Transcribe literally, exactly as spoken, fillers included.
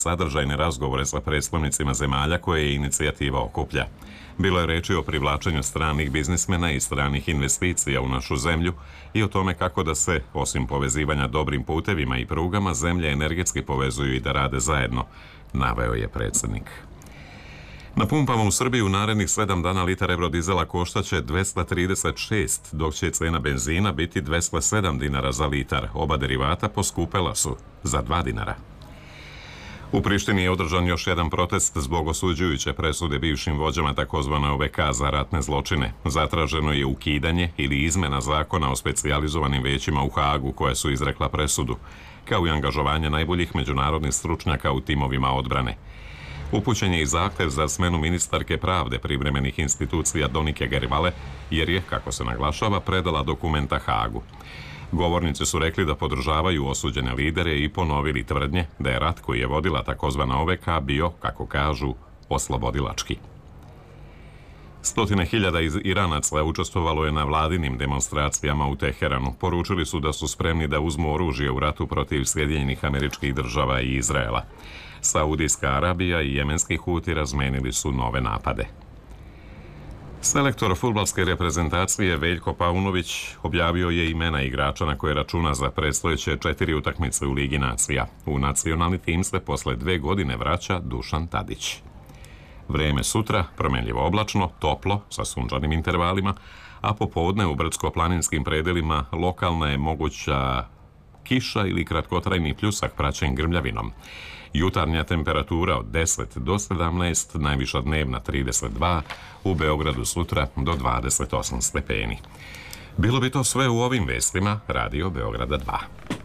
sadržajne razgovore sa predstavnicima zemalja koje je inicijativa okuplja. Bilo je reči o privlačenju stranih biznismena i stranih investicija u našu zemlju i o tome kako da se, osim povezivanja dobrim putevima i prugama, zemlje energetski povezuju i da rade zajedno, naveo je predsjednik. Na pumpama u Srbiji u narednih sedam dana litar eurodizela koštaće dvesta trideset šest, dok će cena benzina biti dvesta sedam dinara za litar. Oba derivata poskupela su za dva dinara. U Prištini je održan još jedan protest zbog osuđujuće presude bivšim vođama takozvane O V K za ratne zločine. Zatraženo je ukidanje ili izmena zakona o specijalizovanim većima u Hagu koje su izrekla presudu, kao i angažovanje najboljih međunarodnih stručnjaka u timovima odbrane. Upućen je i zahtev za smenu ministarke pravde privremenih institucija Donike Gervale, jer je, kako se naglašava, predala dokumenta Hagu. Govornici su rekli da podržavaju osuđene lidere i ponovili tvrdnje da je rat koji je vodila takozvana O V K bio, kako kažu, oslobodilački. Stotine hiljada Iranaca učestvovalo je na vladinim demonstracijama u Teheranu. Poručili su da su spremni da uzmu oružje u ratu protiv Sjedinjenih Američkih Država i Izraela. Saudijska Arabija i jemenski Huti razmenili su nove napade. Selektor fudbalske reprezentacije Veljko Paunović objavio je imena igrača na koje računa za predstojeće četiri utakmice u Ligi nacija. U nacionalni tim se posle dve godine vraća Dušan Tadić. Vrijeme sutra promjenljivo oblačno, toplo sa sunčanim intervalima, a popodne u brdsko-planinskim predelima lokalna je moguća kiša ili kratkotrajni pljusak praćen grmljavinom. Jutarnja temperatura od deset do sedamnaest, najviša dnevna trideset dva, u Beogradu sutra do dvadeset osam stepeni. Bilo bi to sve u ovim vestima Radio Beograda dva.